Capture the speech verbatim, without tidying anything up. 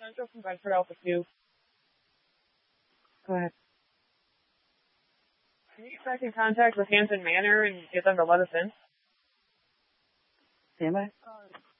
Central from Bedford Alpha two. Go ahead. Can you get back in contact with Hampton Manor and get them to let us in? Stand by. Uh,